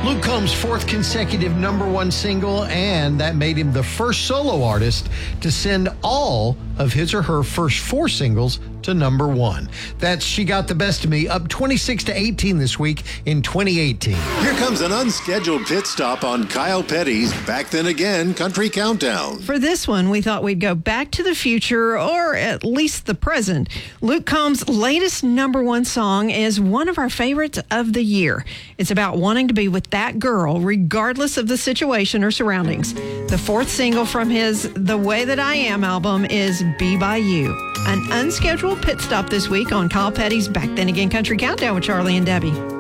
Luke Combs' fourth consecutive number one single, and that made him the first solo artist to send all of his or her first four singles to number one. That's She Got the Best of Me, up 26-18 this week in 2018. Here comes an unscheduled pit stop on Kyle Petty's Back Then Again Country Countdown. For this one, we thought we'd go back to the future, or at least the present. Luke Combs' latest number one song is one of our favorites of the year. It's about wanting to be with that girl, regardless of the situation or surroundings. The fourth single from his The Way That I Am album is Be By You. An unscheduled pit stop this week on Kyle Petty's Back Then Again Country Countdown with Charlie and Debbie.